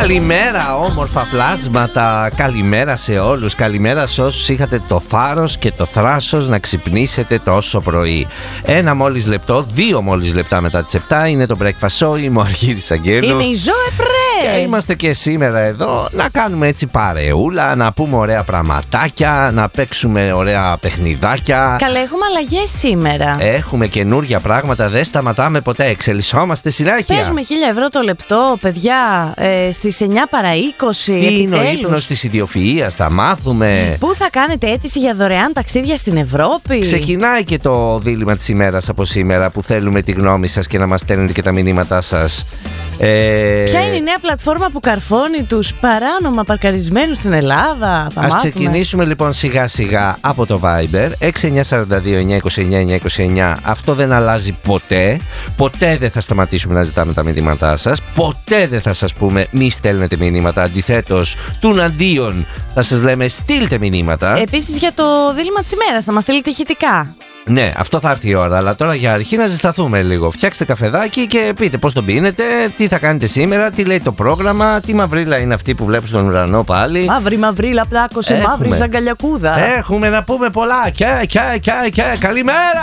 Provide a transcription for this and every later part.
Καλημέρα όμορφα πλάσματα, καλημέρα σε όλους, καλημέρα σε όσους είχατε το θάρρος και το θράσος να ξυπνήσετε τόσο πρωί. Ένα μόλις λεπτό, 2 μόλις λεπτά μετά τις 7 είναι το Breakfast Show, είμαι ο Αργύρης Αγγέλου. Είμαι η Ζωέ Πρέ. Και είμαστε και σήμερα εδώ να κάνουμε έτσι παρεούλα, να πούμε ωραία πραγματάκια, να παίξουμε ωραία παιχνιδάκια. Καλά, έχουμε αλλαγές σήμερα. Έχουμε καινούργια πράγματα, δεν σταματάμε ποτέ, εξελισσόμαστε συνέχεια. Παίζουμε 1.000 ευρώ το λεπτό, παιδιά, στις 9 παρά 20. Τι είναι ο ύπνος της ιδιοφυΐας, θα μάθουμε. Πού θα κάνετε αίτηση για δωρεάν ταξίδια στην Ευρώπη. Ξεκινάει και το δίλημμα της ημέρας από σήμερα που θέλουμε τη γνώμη σας και να μας στέλνετε και τα μηνύματά σας. Ποια είναι η νέα πλατφόρμα που καρφώνει τους παράνομα παρκαρισμένους στην Ελλάδα, θα Ας μάθουμε. ξεκινήσουμε λοιπόν σιγά σιγά από το Viber 6942-929-929. Αυτό δεν αλλάζει ποτέ. Ποτέ δεν θα σταματήσουμε να ζητάμε τα μηνύματά σας. Ποτέ δεν θα σας πούμε μη στέλνετε μηνύματα. Αντιθέτως, τουναντίον θα σας λέμε στείλτε μηνύματα. Επίσης για το δίλημμα της ημέρας θα μας στείλετε ηχητικά. Ναι, αυτό θα έρθει η ώρα, αλλά τώρα για αρχή να ζεσταθούμε λίγο. Φτιάξτε καφεδάκι και πείτε πώς τον πίνετε, τι θα κάνετε σήμερα, τι λέει το πρόγραμμα, τι μαυρίλα είναι αυτή που βλέπω στον ουρανό πάλι. Μαύρη μαυρίλα πλάκωσε, μαύρη ζαγκαλιακούδα. Έχουμε να πούμε πολλά και καλημέρα!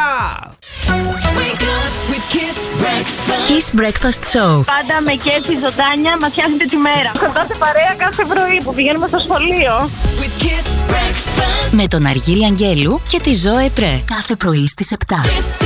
Kiss Breakfast Show. Πάντα με κέφι ζωντάνια μας φτιάχνετε τη μέρα. Κοντάτε παρέα κάθε πρωί που πηγαίνουμε στο σχολείο. Με τον Αργύρη Αγγέλου και τη Ζωέ Πρέ. Κάθε πρωί στις 7.